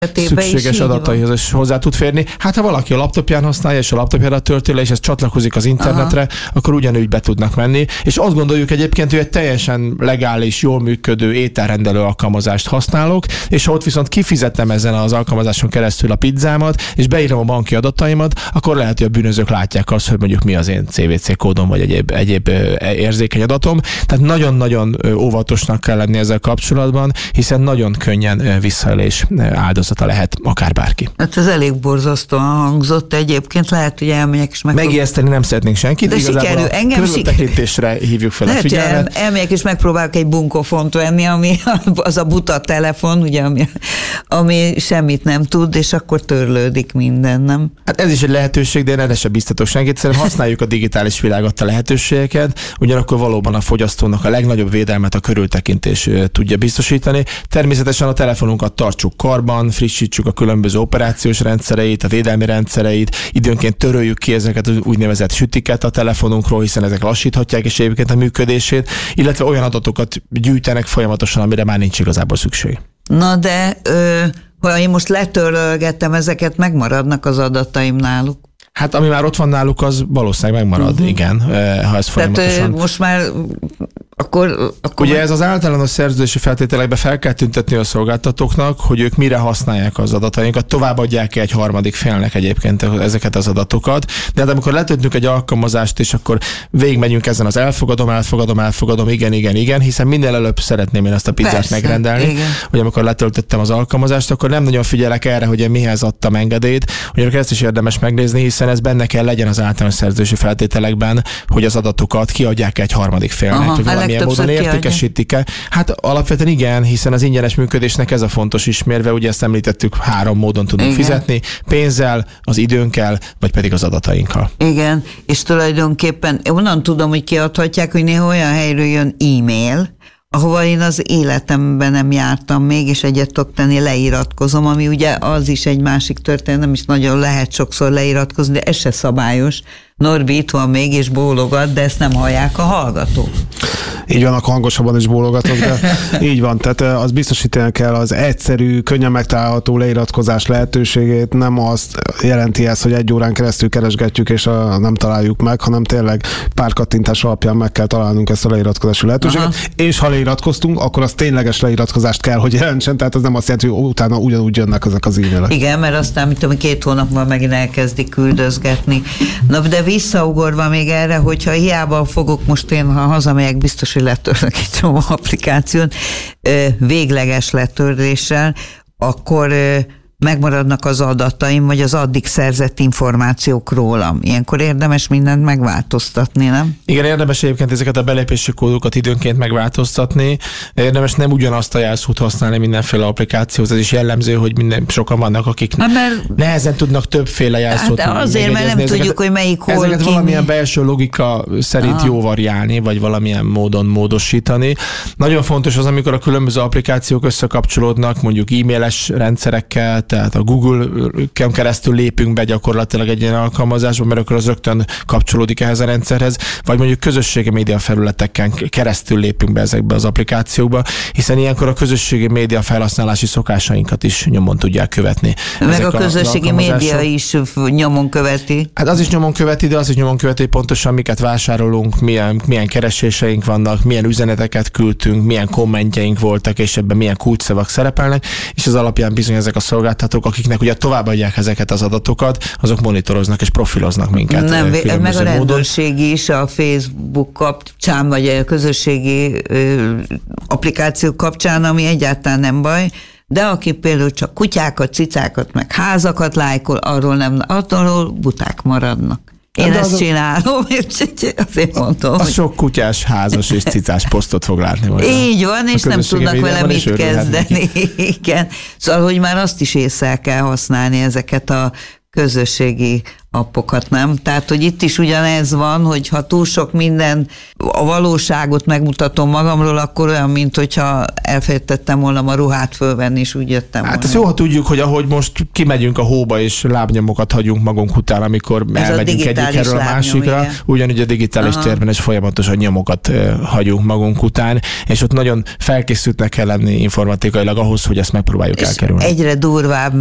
szükséges adataihoz is hozzá tud férni. Hát ha valaki a laptopján használja, és a laptopjára tölti le, és ez csatlakozik az internetre, akkor ugyanúgy be tudnak menni. És azt gondoljuk egyébként, hogy egy teljesen legális, jól működő ételrendelő alkalmazást használok, és ha ott viszont kifizetem ezen az alkalmazáson keresztül a pizzámat, és beírom a banki adataimat, akkor lehet, hogy a bűnözők látják azt, hogy mondjuk mi az én CVC kódom, vagy egyéb érzékeny adatom. Tehát nagyon-nagyon óvatosnak kell lenni ezzel kapcsolatban, hiszen nagyon könnyen visszaélés áldozata lehet akár bárki. Hát ez elég borzasztóan hangzott egyébként, lehet, hogy elmegyek és megijeszteni nem szeretnénk senkit, de igazából a körültekintésre hívjuk fel a figyelmet. Elmegyek és megpróbálok egy bunkófont venni, ami az a buta telefon, ugye, ami semmit nem tud, és akkor törlődik minden, nem? Hát ez is egy lehetőség, de én erre sem biztatok senkit. Szerintem használjuk a digitális világ adta lehetőségeket, ugyanakkor valóban a fogyasztónak a legnagyobb védelmet a körültekintés tudja biztosítani. Természetesen a telefonunkat tartsuk karban, frissítsük a különböző operációs rendszereit, a védelmi rendszereit, időnként töröljük ki ezeket az úgynevezett sütiket a telefonunkról, hiszen ezek lassíthatják és egyébként a működését, illetve olyan adatokat gyűjtenek folyamatosan, amire már nincs igazából szükség. Na de, ha én most letörölgetem ezeket, megmaradnak az adataim náluk? Hát ami már ott van náluk, az valószínűleg megmarad, igen, ha ez folyamatosan. Tehát most már akkor ugye ez az általános szerződési feltételekben fel kell tüntetni a szolgáltatóknak, hogy ők mire használják az adatainkat, továbbadják egy harmadik félnek egyébként ezeket az adatokat, de hát amikor letöltünk egy alkalmazást, és akkor végigmegyünk ezen az elfogadom, igen, hiszen minden előbb szeretném én ezt a pizzát megrendelni, igen. Hogy amikor letöltöttem az alkalmazást, akkor nem nagyon figyelek erre, hogy én mihez adtam engedélyt, ugyanakkor ezt is érdemes megnézni, hiszen ez benne kell legyen az általános szerződési feltételekben, hogy az adatokat kiadják egy harmadik félnek, hogy valamilyen módon értékesítik-e. Hát alapvetően igen, hiszen az ingyenes működésnek ez a fontos ismérve, ugye ezt említettük, 3 módon tudunk fizetni, pénzzel, az időnkkel, vagy pedig az adatainkkal. Igen, és tulajdonképpen onnan tudom, hogy kiadhatják, hogy néha olyan helyről jön e-mail, ahova én az életemben nem jártam még, és egyet tudok tenni, leiratkozom, ami ugye az is egy másik történet, nem is nagyon lehet sokszor leiratkozni, de ez se szabályos. Norbi itt van még, és bólogat, de ezt nem hallják a hallgatók. Így van, akkor hangosabban is bólogatok, de így van. Tehát az biztosítani kell az egyszerű, könnyen megtalálható leiratkozás lehetőségét. Nem azt jelenti ez, hogy 1 órán keresztül keresgetjük, és nem találjuk meg, hanem tényleg pár kattintás alapján meg kell találnunk ezt a leiratkozási lehetőséget. Aha. És ha leiratkoztunk, akkor az tényleges leiratkozást kell, hogy jelentsen. Tehát az nem azt jelenti, hogy utána ugyanúgy jönnek ezek az e-mailek. Igen, mert aztán, mit tudom, 2 hónapban megint elkezdik küldözgetni. Na, de visszaugorva még erre, hogyha hiába fogok most én, ha hazamegyek, biztos, hogy letörlök egy csomó applikációt, végleges letörléssel, akkor megmaradnak az adataim, vagy az addig szerzett információk rólam. Ilyenkor érdemes mindent megváltoztatni, nem? Igen, érdemes egyébként ezeket a belépési kódokat időnként megváltoztatni. Érdemes nem ugyanazt a jelszót használni mindenféle applikációhoz. Ez is jellemző, hogy sokan vannak, akik nehezen tudnak többféle jelszót. Hát azért, mert nem tudjuk, hogy melyik hol ezeket valamilyen belső logika szerint jó variálni, vagy valamilyen módon módosítani. Nagyon fontos az, amikor a különböző applikációk összekapcsolódnak, mondjuk e-mailes rendszerekkel, tehát a Google-ken keresztül lépünk be gyakorlatilag egy ilyen alkalmazásba, mert akkor az rögtön kapcsolódik ehhez a rendszerhez, vagy mondjuk közösségi média felületeken keresztül lépünk be ezekbe az applikációkba, hiszen ilyenkor a közösségi média felhasználási szokásainkat is nyomon tudják követni. Meg a közösségi média is nyomon követi. Hát az is nyomon követi, de az is nyomon követi pontosan, miket vásárolunk, milyen kereséseink vannak, milyen üzeneteket küldtünk, milyen kommentjeink voltak, és ebben milyen kulcsszavak szerepelnek, és az alapján bizony ezek a szolgáltatók, akiknek ugye továbbadják ezeket az adatokat, azok monitoroznak és profiloznak minket. Nem, meg a rendőrség is a Facebook kapcsán, vagy a közösségi applikációk kapcsán, ami egyáltalán nem baj, de aki például csak kutyákat, cicákat, meg házakat lájkol, arról buták maradnak. Én ezt csinálom, azért mondom. A sok kutyás, házas és cicás posztot fog látni majd. Így van, és nem tudnak vele mit kezdeni. Igen. Szóval, hogy már azt is észre kell használni, ezeket a közösségi appokat, nem? Tehát, hogy itt is ugyanez van, hogy ha túl sok minden, a valóságot megmutatom magamról, akkor olyan, mint hogyha elfelejtettem volna a ruhát fölvenni, és úgy jöttem volna. Hát ezt jó, ha tudjuk, hogy ahogy most kimegyünk a hóba, és lábnyomokat hagyunk magunk után, amikor elmegyünk egyik erről a másikra, ugyanúgy a digitális térben is folyamatosan nyomokat hagyunk magunk után, és ott nagyon felkészültnek kell lenni informatikailag ahhoz, hogy ezt megpróbáljuk elkerülni. Egyre durvább